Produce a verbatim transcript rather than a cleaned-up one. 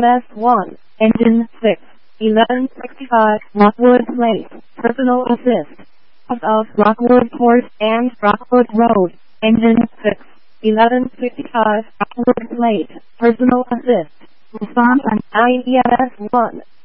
S one, Engine six, eleven sixty-five, Rockwood Place, Personal Assist. Of Rockwood Court and Rockwood Road, Engine six, eleven fifty-five, Rockwood Place, Personal Assist. Respond on I E S one.